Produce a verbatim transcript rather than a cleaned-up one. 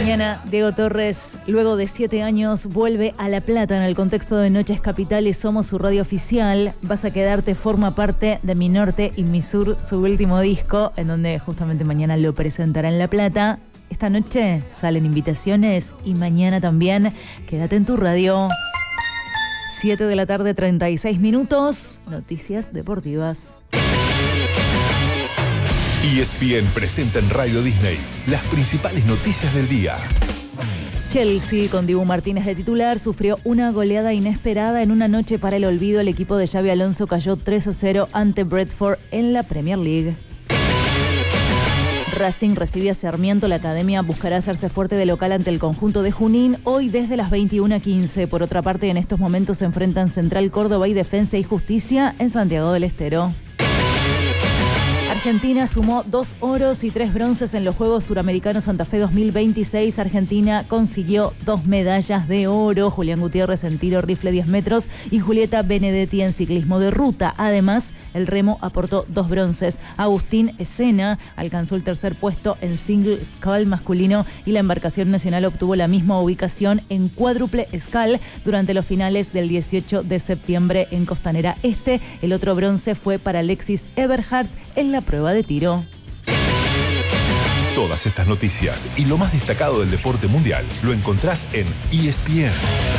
mañana, Diego Torres, luego de siete años, vuelve a La Plata en el contexto de Noches Capitales. Somos su radio oficial. Vas a quedarte, forma parte de Mi Norte y Mi Sur, su último disco, en donde justamente mañana lo presentará en La Plata. Esta noche salen invitaciones y mañana también. Quédate en tu radio. siete de la tarde, treinta y seis minutos. Noticias deportivas. E S P N presenta en Radio Disney las principales noticias del día. Chelsea, con Dibu Martínez de titular, sufrió una goleada inesperada en una noche para el olvido. El equipo de Xabi Alonso cayó tres a cero ante Brentford en la Premier League. Racing recibe a Sarmiento. La academia buscará hacerse fuerte de local ante el conjunto de Junín hoy desde las veintiuna quince. Por otra parte, en estos momentos se enfrentan Central Córdoba y Defensa y Justicia en Santiago del Estero. Argentina sumó dos oros y tres bronces en los Juegos Suramericanos Santa Fe dos mil veintiséis. Argentina consiguió dos medallas de oro. Julián Gutiérrez en tiro rifle diez metros y Julieta Benedetti en ciclismo de ruta. Además, el remo aportó dos bronces. Agustín Escena alcanzó el tercer puesto en single scull masculino y la embarcación nacional obtuvo la misma ubicación en cuádruple scull durante los finales del dieciocho de septiembre en Costanera Este. El otro bronce fue para Alexis Eberhardt en la prueba de tiro. Todas estas noticias y lo más destacado del deporte mundial lo encontrás en E S P N.